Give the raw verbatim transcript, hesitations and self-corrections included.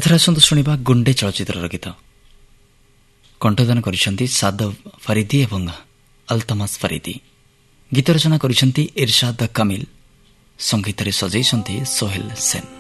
ଏଥର ଆସନ୍ତୁ ଶୁଣିବା ଗୁଣ୍ଡେ ଚଳଚ୍ଚିତ୍ରର ଗୀତ। କଣ୍ଠଦାନ କରିଛନ୍ତି ସାଦବ ଫରିଦି ଏବଂ ଅଲତମାସ ଫରିଦି। ଗୀତ ରଚନା କରିଛନ୍ତି ଇରଶାଦ କାମିଲ, ସଙ୍ଗୀତରେ ସଜେଇଛନ୍ତି ସୋହେଲ ସେନ।